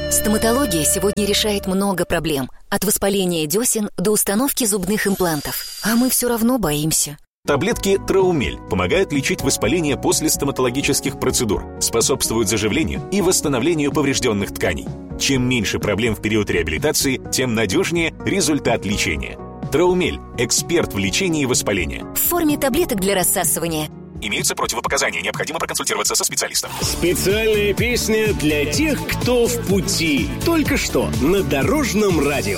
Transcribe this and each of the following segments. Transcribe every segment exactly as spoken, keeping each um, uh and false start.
Стоматология сегодня решает много проблем. От воспаления десен до установки зубных имплантов. А мы все равно боимся. Таблетки Траумель помогают лечить воспаление после стоматологических процедур, способствуют заживлению и восстановлению поврежденных тканей. Чем меньше проблем в период реабилитации, тем надежнее результат лечения. Траумель – эксперт в лечении воспаления. В форме таблеток для рассасывания. Имеются противопоказания, необходимо проконсультироваться со специалистом. Специальная песня для тех, кто в пути. Только что на Дорожном радио.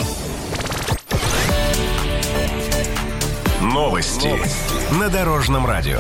Новости, Новости на Дорожном радио.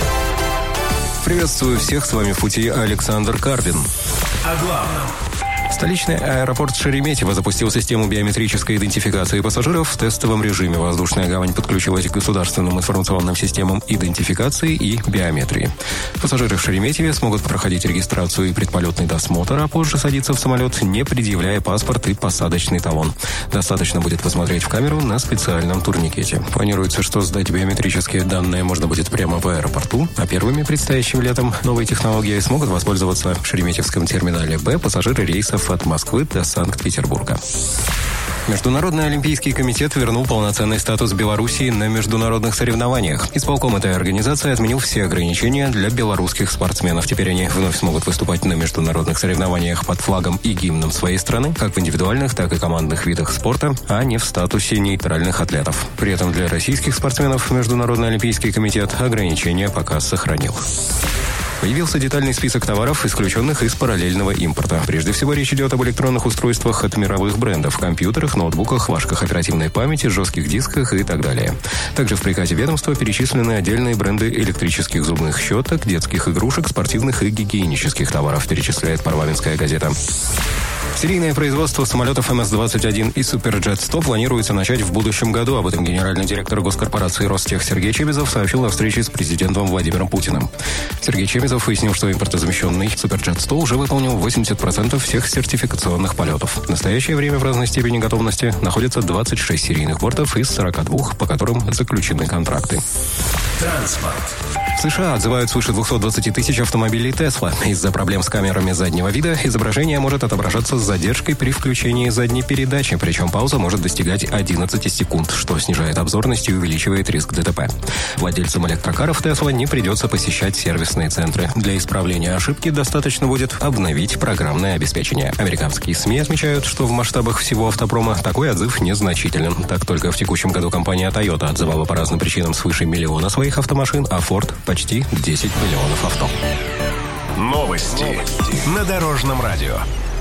Приветствую всех, с вами в пути Александр Карпин. О главном. Столичный аэропорт Шереметьево запустил систему биометрической идентификации пассажиров в тестовом режиме. Воздушная гавань подключилась к государственным информационным системам идентификации и биометрии. Пассажиры в Шереметьеве смогут проходить регистрацию и предполетный досмотр, а позже садиться в самолет, не предъявляя паспорт и посадочный талон. Достаточно будет посмотреть в камеру на специальном турникете. Планируется, что сдать биометрические данные можно будет прямо в аэропорту, а первыми предстоящим летом новой технологией смогут воспользоваться в Шереметьевском терминале Б пассажиры рейсов от Москвы до Санкт-Петербурга. Международный олимпийский комитет вернул полноценный статус Белоруссии на международных соревнованиях. Исполком этой организации отменил все ограничения для белорусских спортсменов. Теперь они вновь смогут выступать на международных соревнованиях под флагом и гимном своей страны, как в индивидуальных, так и командных видах спорта, а не в статусе нейтральных атлетов. При этом для российских спортсменов Международный олимпийский комитет ограничения пока сохранил. Появился детальный список товаров, исключенных из параллельного импорта. Прежде всего, речь идет об электронных устройствах от мировых брендов, компьютерах, ноутбуках, флешках оперативной памяти, жестких дисках и так далее. Также в приказе ведомства перечислены отдельные бренды электрических зубных щеток, детских игрушек, спортивных и гигиенических товаров, перечисляет парламентская газета. Серийное производство самолетов эм эс двадцать один и Суперджет сто планируется начать в будущем году. Об этом генеральный директор госкорпорации Ростех Сергей Чемизов сообщил на встрече с президентом Владимиром Путиным. Сергей Чемизов выяснил, что импортозамещенный Суперджет сто уже выполнил восемьдесят процентов всех сертификационных полетов. В настоящее время в разной степени готовности находятся двадцать шесть серийных бортов из сорока двух, по которым заключены контракты. Транспорт. В США отзывают свыше двести двадцать тысяч автомобилей Tesla. Из-за проблем с камерами заднего вида изображение может отображаться с задержкой при включении задней передачи, причем пауза может достигать одиннадцать секунд, что снижает обзорность и увеличивает риск ДТП. Владельцам электрокаров Tesla не придется посещать сервисные центры. Для исправления ошибки достаточно будет обновить программное обеспечение. Американские СМИ отмечают, что в масштабах всего автопрома такой отзыв незначителен. Так только в текущем году компания Toyota отзывала по разным причинам свыше миллиона своих автомашин, а Ford почти десять миллионов авто. Новости, Новости на Дорожном радио.